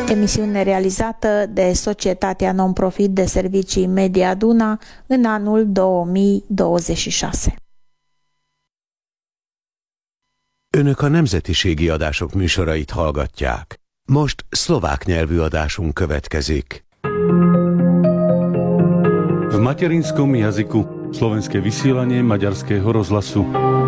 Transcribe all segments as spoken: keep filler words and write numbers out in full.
Emisiune realizată de Societatea Non-Profit de Servicii Media Duna în anul două mii douăzeci și șase. Önök a nemzetiségi adások műsorait hallgatják. Most szlovák nyelvű adásunk következik. V materinskom jazyku slovenské vysielanie Maďarského rozhlasu.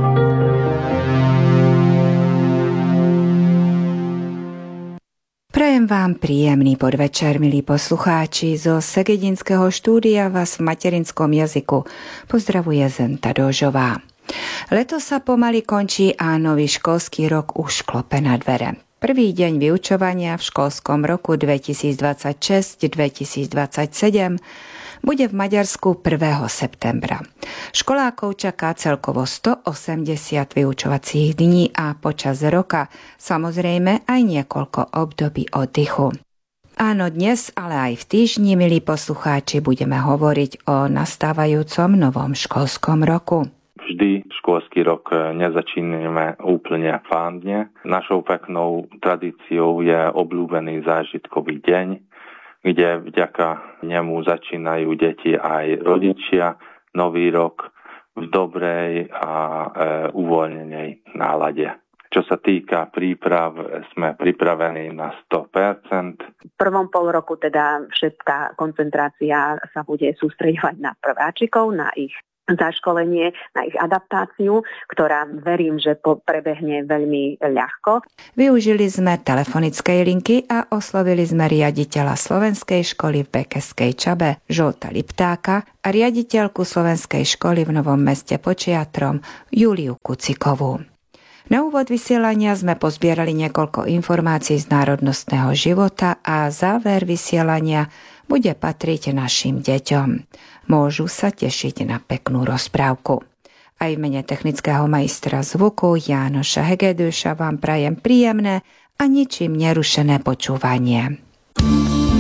Prajem vám príjemný podvečer, milí poslucháči. Zo Segedinského štúdia vás v materinskom jazyku pozdravuje Zenta Dožová. Leto sa pomaly končí a nový školský rok už klope na dvere. Prvý deň vyučovania v školskom roku dvetisícdvadsaťšesť dvetisícdvadsaťsedem bude v Maďarsku prvého septembra. Školákov čaká celkovo stoosemdesiat vyučovacích dní a počas roka samozrejme aj niekoľko období oddychu. Áno, dnes, ale aj v týždni, milí poslucháči, budeme hovoriť o nastávajúcom novom školskom roku. Vždy školský rok nezačíname úplne fandne. Našou peknou tradíciou je obľúbený zážitkový deň, kde vďaka nemu začínajú deti aj rodičia nový rok v dobrej a e, uvoľnenej nálade. Čo sa týka príprav, sme pripravení na sto percent. V prvom pol roku teda všetká koncentrácia sa bude sústreďovať na prváčikov, na ich zaškolenie, na ich adaptáciu, ktorá verím, že prebehne veľmi ľahko. Využili sme telefonickej linky a oslovili sme riaditeľa Slovenskej školy v Bekeskej Čabe Žolta Liptáka a riaditeľku Slovenskej školy v Novom Meste pod Čiatrom Juliu Kucikovú. Na úvod vysielania sme pozbierali niekoľko informácií z národnostného života a záver vysielania bude patriť našim deťom. Môžu sa tešiť na peknú rozprávku. Aj v mene technického majstra zvuku Jánoša Hegedúša vám prajem príjemné a ničím nerušené počúvanie.